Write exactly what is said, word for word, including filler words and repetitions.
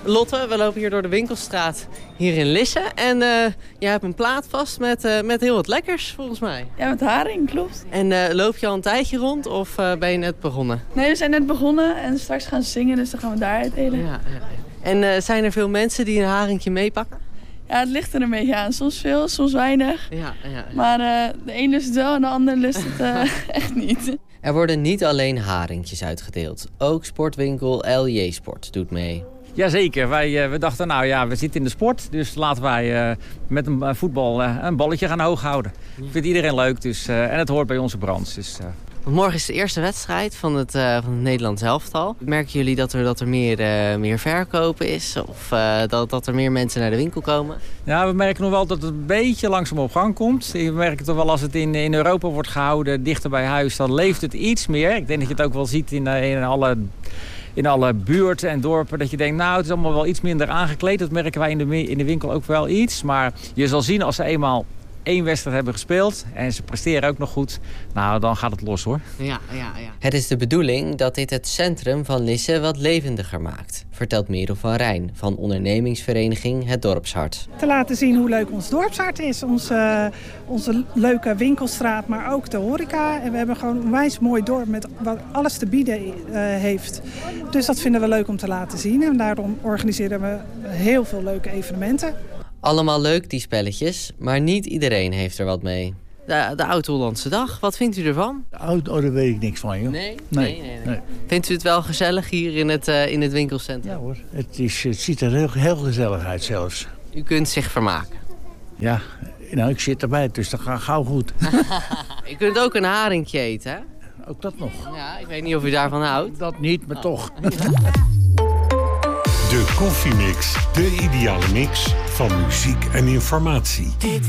Lotte, we lopen hier door de winkelstraat hier in Lisse. En uh, jij hebt een plaat vast met, uh, met heel wat lekkers, volgens mij. Ja, met haring, klopt. En uh, loop je al een tijdje rond of uh, ben je net begonnen? Nee, we zijn net begonnen en straks gaan zingen, dus dan gaan we daar uitdelen. Ja, ja, ja. En uh, zijn er veel mensen die een haringje meepakken? Ja, het ligt er een beetje aan. Soms veel, soms weinig. Ja, ja, ja. Maar uh, de een lust het wel en de ander lust het uh, echt niet. Er worden niet alleen haringjes uitgedeeld. Ook sportwinkel L J Sport doet mee. Jazeker, wij uh, we dachten nou ja, we zitten in de sport. Dus laten wij uh, met een uh, voetbal uh, een balletje gaan hoog houden. Ja. Vindt iedereen leuk dus, uh, en het hoort bij onze branche. Dus, uh... Want morgen is de eerste wedstrijd van het, uh, van het Nederlands elftal. Merken jullie dat er, dat er meer, uh, meer verkopen is? Of uh, dat, dat er meer mensen naar de winkel komen? Ja, we merken nog wel dat het een beetje langzaam op gang komt. We merken toch wel als het in, in Europa wordt gehouden, dichter bij huis, dan leeft het iets meer. Ik denk dat je het ook wel ziet in, in alle... in alle buurten en dorpen, dat je denkt, nou, het is allemaal wel iets minder aangekleed. Dat merken wij in de, in de winkel ook wel iets. Maar je zal zien, als ze eenmaal één wedstrijd hebben gespeeld en ze presteren ook nog goed, nou, dan gaat het los, hoor. Ja, ja, ja. Het is de bedoeling dat dit het centrum van Lisse wat levendiger maakt, vertelt Merel van Rijn van ondernemingsvereniging Het Dorpshart. Te laten zien hoe leuk ons dorpshart is, onze, onze leuke winkelstraat, maar ook de horeca. En we hebben gewoon een onwijs mooi dorp met wat alles te bieden uh, heeft. Dus dat vinden we leuk om te laten zien en daarom organiseren we heel veel leuke evenementen. Allemaal leuk, die spelletjes, maar niet iedereen heeft er wat mee. De, de Oud-Hollandse Dag, wat vindt u ervan? Oud, oh, daar weet ik niks van, joh. Nee? Nee. nee, nee, nee. nee. Vindt u het wel gezellig hier in het, uh, in het winkelcentrum? Ja hoor, het, is, het ziet er heel, heel gezellig uit zelfs. U kunt zich vermaken? Ja, nou ik zit erbij, dus dat gaat gauw goed. U kunt ook een haringje eten, hè? Ook dat nog. Ja, ik weet niet of u daarvan houdt. Dat niet, maar oh. toch. De Koffiemix, de ideale mix van muziek en informatie. Dit